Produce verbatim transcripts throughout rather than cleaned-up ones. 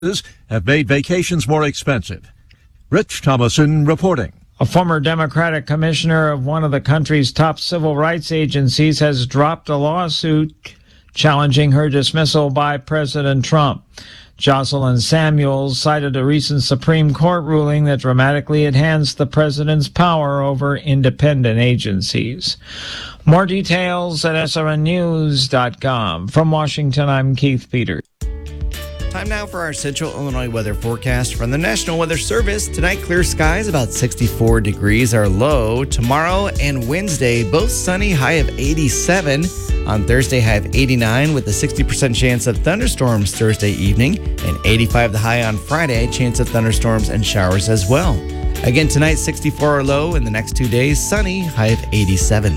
have made vacations more expensive. Rich Thomason reporting. A former Democratic commissioner of one of the country's top civil rights agencies has dropped a lawsuit challenging her dismissal by President Trump. Jocelyn Samuels cited a recent Supreme Court ruling that dramatically enhanced the president's power over independent agencies. More details at S R N news dot com. From Washington, I'm Keith Peters. Time now for our Central Illinois weather forecast from the National Weather Service. Tonight, clear skies, about sixty-four degrees are low. Tomorrow and Wednesday, both sunny, high of eighty-seven. On Thursday, high of eighty-nine with a sixty percent chance of thunderstorms Thursday evening. And eighty-five the high on Friday, chance of thunderstorms and showers as well. Again, tonight, sixty-four are low. In the next two days, sunny, high of eighty-seven.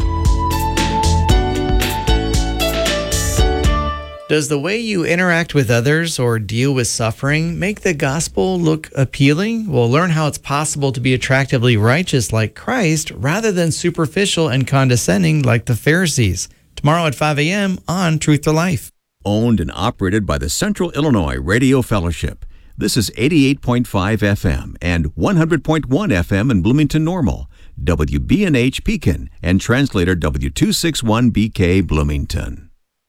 Does the way you interact with others or deal with suffering make the gospel look appealing? We'll learn how it's possible to be attractively righteous like Christ rather than superficial and condescending like the Pharisees. Tomorrow at five a.m. on Truth to Life. Owned and operated by the Central Illinois Radio Fellowship. This is eighty-eight point five F M and one hundred point one F M in Bloomington Normal, W B N H Pekin, and translator W two sixty-one B K Bloomington.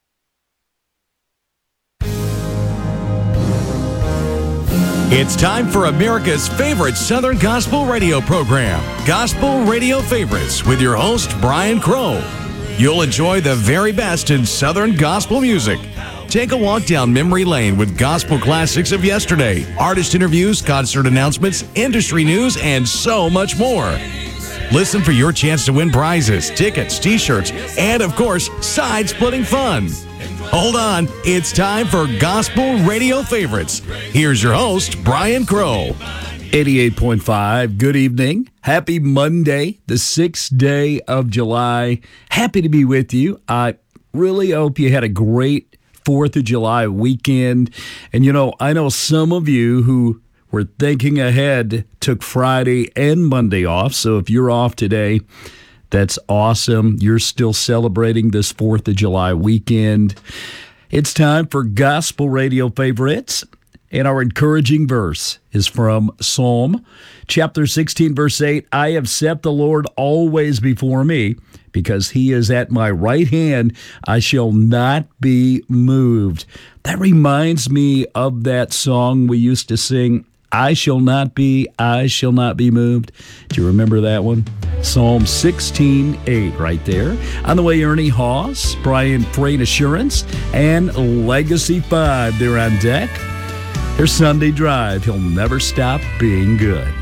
It's time for America's favorite Southern Gospel radio program, Gospel Radio Favorites, with your host, Brian Crow. You'll enjoy the very best in Southern gospel music. Take a walk down memory lane with gospel classics of yesterday, artist interviews, concert announcements, industry news, and so much more. Listen for your chance to win prizes, tickets, t-shirts, and, of course, side-splitting fun. Hold on, it's time for Gospel Radio Favorites. Here's your host, Brian Crow. eighty-eight point five, good evening. Happy Monday, the sixth day of July. Happy to be with you. I really hope you had a great fourth of July weekend. And, you know, I know some of you who were thinking ahead took Friday and Monday off. So if you're off today, that's awesome. You're still celebrating this fourth of July weekend. It's time for Gospel Radio Favorites. And our encouraging verse is from Psalm chapter sixteen, verse eight. I have set the Lord always before me, because he is at my right hand. I shall not be moved. That reminds me of that song we used to sing, I shall not be, I shall not be moved. Do you remember that one? Psalm sixteen eight right there. On the way, Ernie Haas, Brian Freight Assurance, and Legacy five. They're on deck. Their Sunday drive. He'll never stop being good.